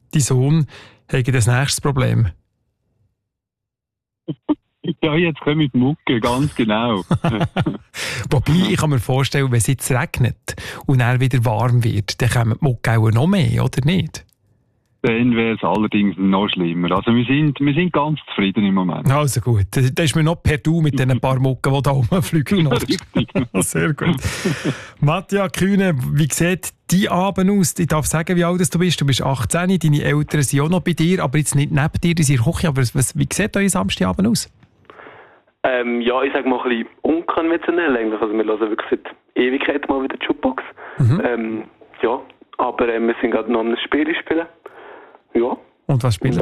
dein Sohn hat das nächste Problem. Ja, jetzt komme ich die Mucke, ganz genau. Wobei, ich kann mir vorstellen, wenn es jetzt regnet und dann wieder warm wird, dann kommen die Mucke auch noch mehr, oder nicht? Dann wäre es allerdings noch schlimmer. Also wir sind ganz zufrieden im Moment. Also gut, da ist mir noch per Du mit den paar Mucken, die da rumfliegen. Ja, richtig. Sehr gut. Matthias Kühne, wie sieht dein Abend aus? Ich darf sagen, wie alt du bist. Du bist 18, deine Eltern sind auch noch bei dir, aber jetzt nicht neben dir, die sind in der Küche. Aber wie sieht euer Samstagabend aus? Ja, ich sage mal ein bisschen unkonventionell eigentlich. Also wir hören wirklich seit Ewigkeit mal wieder Jukebox. Ja, aber wir sind gerade noch ein Spiel spielen. Ja. Und was spielt ihr?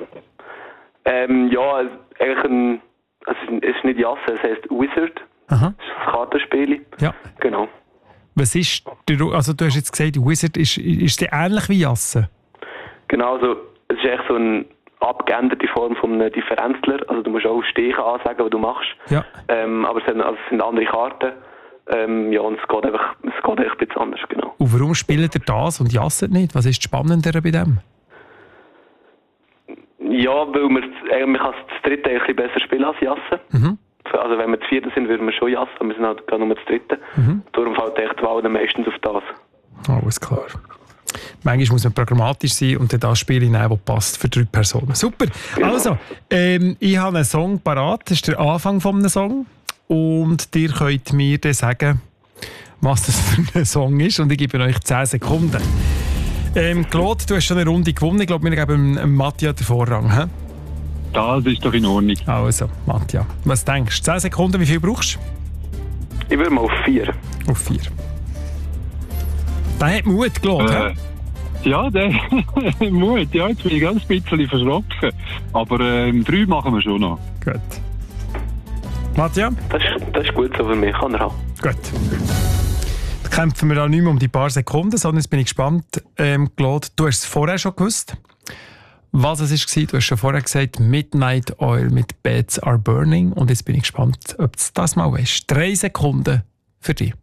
Ja, eigentlich es ist nicht Jasse, es heisst Wizard. Aha. Das ist ein Kartenspiel. Ja. Genau. Was ist, also du hast jetzt gesagt, Wizard ist der ähnlich wie Jasse? Genau, also es ist echt so eine abgeänderte Form von einem Differenzler. Also du musst auch Stehen ansagen, was du machst. Ja. Aber es sind andere Karten. Ja, und es geht einfach ein bisschen anders, genau. Und warum spielt ihr das und Jasse nicht? Was ist das Spannendere bei dem? Ja, weil man kann das dritte ein bisschen besser spielen als Jasse. Mhm. Also wenn wir zu vierten sind, würden wir schon Jasse, aber wir sind halt gar nur zu dritten. Darum fällt echt die Wahl dann meistens auf das. Alles klar. Manchmal muss man programmatisch sein und dann das Spiel nehmen, das passt für 3 Personen. Super. Genau. Also, ich habe einen Song parat. Das ist der Anfang von einem Song. Und ihr könnt mir dann sagen, was das für ein Song ist. Und ich gebe euch 10 Sekunden. Claude, du hast schon eine Runde gewonnen. Ich glaube, wir geben Matthias den Vorrang. He? Das ist doch in Ordnung. Also, Matthias, was denkst du? 10 Sekunden, wie viel brauchst du? Ich würde mal auf 4. Auf 4. Der hat Mut, Claude. Ja, der Mut. Ja, jetzt bin ich ganz bisschen verschrocken. Aber 3 machen wir schon noch. Gut. Matthias? Das ist gut so für mich, kann er haben. Gut. Dann kämpfen wir auch nicht mehr um die paar Sekunden, sondern jetzt bin ich gespannt. Claude, du hast es vorher schon gewusst. Was es war, du hast schon vorher gesagt, Midnight Oil mit Beds Are Burning. Und jetzt bin ich gespannt, ob du das mal weißt. 3 Sekunden für dich.